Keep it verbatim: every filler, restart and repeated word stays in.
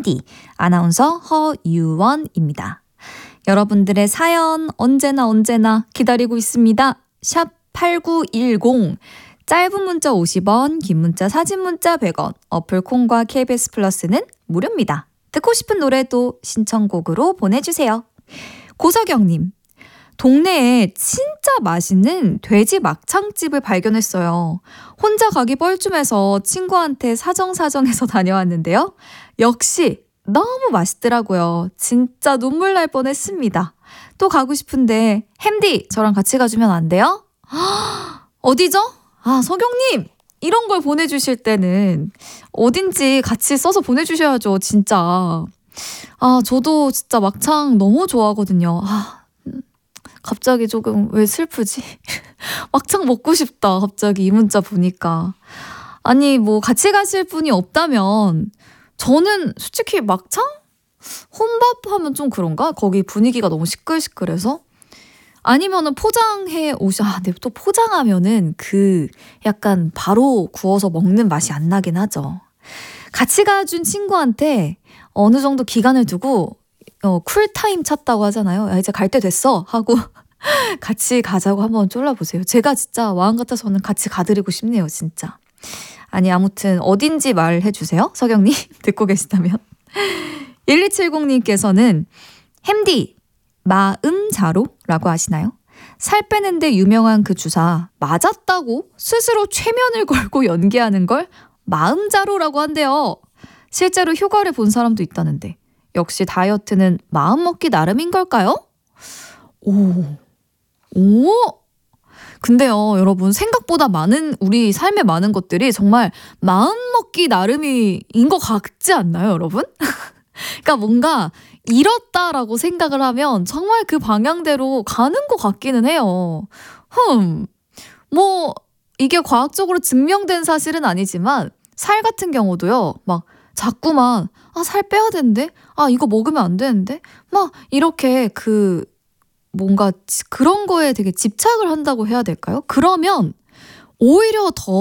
햄디, 아나운서 허유원입니다. 여러분들의 사연 언제나 언제나 기다리고 있습니다. 샵 팔구일공, 짧은 문자 오십 원, 긴 문자 사진 문자 백 원, 어플 콩과 케이비에스 플러스는 무료입니다. 듣고 싶은 노래도 신청곡으로 보내주세요. 고석영님, 동네에 진짜 맛있는 돼지 막창집을 발견했어요. 혼자 가기 뻘쭘해서 친구한테 사정사정해서 다녀왔는데요. 역시 너무 맛있더라고요. 진짜 눈물 날 뻔했습니다. 또 가고 싶은데 햄디 저랑 같이 가주면 안 돼요? 어디죠? 아, 석영님, 이런 걸 보내주실 때는 어딘지 같이 써서 보내주셔야죠. 진짜. 아, 저도 진짜 막창 너무 좋아하거든요. 아, 갑자기 조금 왜 슬프지? 막창 먹고 싶다. 갑자기 이 문자 보니까. 아니, 뭐 같이 가실 분이 없다면 저는 솔직히 막창? 혼밥하면 좀 그런가? 거기 분위기가 너무 시끌시끌해서? 아니면은 포장해 오셔. 아, 근데 또 포장하면은 그 약간 바로 구워서 먹는 맛이 안 나긴 하죠. 같이 가준 친구한테 어느 정도 기간을 두고 어, 쿨타임 찼다고 하잖아요. 야, 이제 갈 때 됐어 하고 같이 가자고 한번 쫄라보세요. 제가 진짜 마음 같아서는 같이 가드리고 싶네요. 진짜. 아니, 아무튼 어딘지 말해주세요. 석영님 듣고 계시다면. 일이칠공님께서는 햄디 마음자로라고 아시나요? 살 빼는데 유명한 그 주사 맞았다고 스스로 최면을 걸고 연기하는 걸 마음자로라고 한대요. 실제로 효과를 본 사람도 있다는데 역시 다이어트는 마음먹기 나름인 걸까요? 오, 오. 근데요, 여러분, 생각보다 많은 우리 삶에 많은 것들이 정말 마음먹기 나름인 것 같지 않나요, 여러분? 그러니까 뭔가 이렇다라고 생각을 하면 정말 그 방향대로 가는 것 같기는 해요. 흠, 뭐 이게 과학적으로 증명된 사실은 아니지만 살 같은 경우도요, 막 자꾸만 아, 살 빼야 되는데, 아, 이거 먹으면 안 되는데, 막 이렇게 그 뭔가 그런 거에 되게 집착을 한다고 해야 될까요? 그러면 오히려 더